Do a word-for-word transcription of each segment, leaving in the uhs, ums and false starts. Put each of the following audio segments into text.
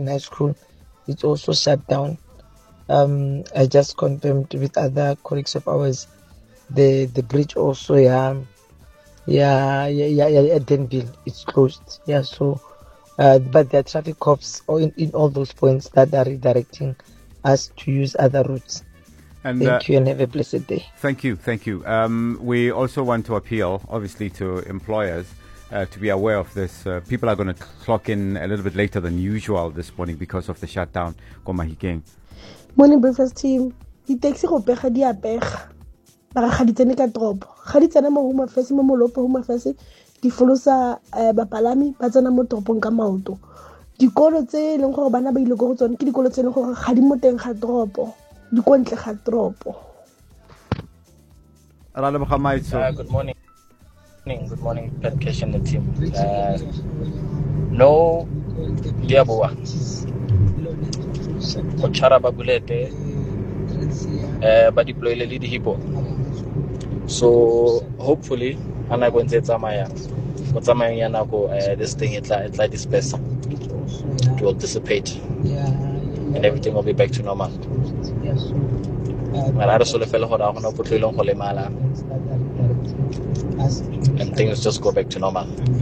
high school, it's also shut down. Um, I just confirmed with other colleagues of ours, the the bridge also, yeah, yeah, yeah, yeah, yeah at Denville, it's closed. Yeah, so, uh, but there are traffic cops in, in all those points that are redirecting us to use other routes. And, thank uh, you and have a blessed day. Thank you, thank you. Um, we also want to appeal, obviously, to employers uh, to be aware of this. Uh, people are going to clock in a little bit later than usual this morning because of the shutdown. Morning breakfast team. The taxi go pega di apega. Ba ga di tsene ka drop. Ga di tsena mo home affairs mo molopo home affairs di folosa bapalami ba tsena mo tropong ka maoto. Dikolo tse leng gore bana ba ile go tsone ke dikolo tse leng gore ga di mo teng ga dropo. Di ko ntle ga dropo. Uh, good morning. Good morning, Pat Cash and the team. Uh, no, Diabua. Ochara Bagulete, uh, but deploy the lead hippo. So hopefully, I'm not going to say Maya. But Samaya, this thing it's like, it's like this person. It will dissipate, and everything will be back to normal. And things just go back to normal.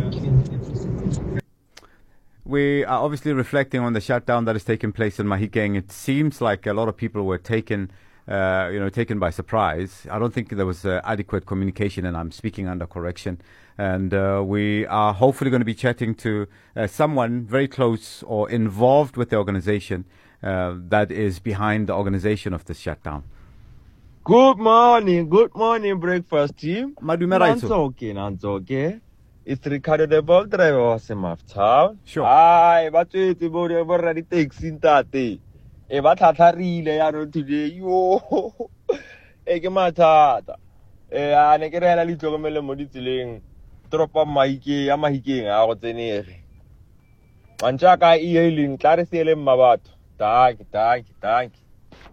We are obviously reflecting on the shutdown that has taken place in Mahikeng. It seems like a lot of people were taken, uh, you know, taken by surprise. I don't think there was uh, adequate communication, and I'm speaking under correction. And uh, we are hopefully going to be chatting to uh, someone very close or involved with the organization uh, that is behind the organization of this shutdown. Good morning, good morning, breakfast team. Madumera okay, okay. It's Ricardo the Bolt driver of Semaf Town. Sure. Aye, but it's about every taxi in that day. E ba thatari le ya no today. Yo. E ke mathata. Eh a ne ke re la le tlhokomele mo ditseleng. Tropa maike ya mahikeng a go tsenege. Mantsa ka e healing tla re sele mmabatho. Thank you, thank you, thank you.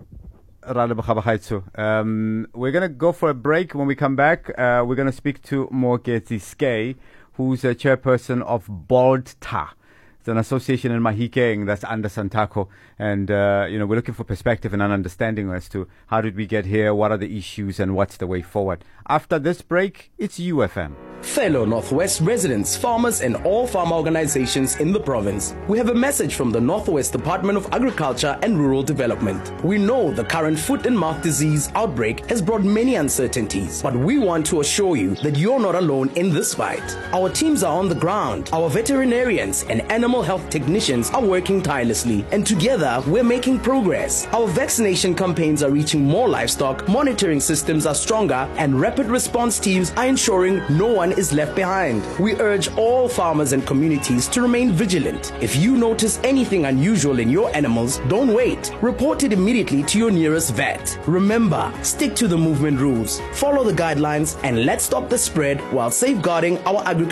Um, we're going to go for a break. When we come back, uh, we're going to speak to Mogeti Skay, who's a chairperson of BOLDTA. It's an association in Mahikeng that's under Santaco. And, uh, you know, we're looking for perspective and an understanding as to how did we get here, what are the issues, and what's the way forward. After this break, it's U F M. Fellow Northwest residents, farmers, and all farmer organizations in the province, we have a message from the Northwest Department of Agriculture and Rural Development. We know the current foot and mouth disease outbreak has brought many uncertainties, but we want to assure you that you're not alone in this fight. Our teams are on the ground. Our veterinarians and animal health technicians are working tirelessly, and together we're making progress. Our vaccination campaigns are reaching more livestock, monitoring systems are stronger, and rapid response teams are ensuring no one is left behind. We urge all farmers and communities to remain vigilant. If you notice anything unusual in your animals, don't wait. Report it immediately to your nearest vet. Remember, stick to the movement rules, follow the guidelines, and let's stop the spread while safeguarding our agriculture.